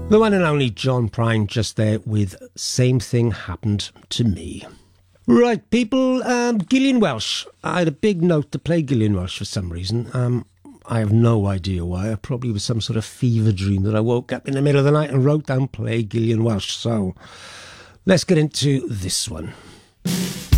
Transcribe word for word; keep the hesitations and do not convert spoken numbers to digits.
The one and only John Prine just there with Same Thing Happened to Me. Right, people, um, Gillian Welsh. I had a big note to play Gillian Welsh for some reason. Um, I have no idea why. It probably was some sort of fever dream that I woke up in the middle of the night and wrote down play Gillian Welsh. So let's get into this one.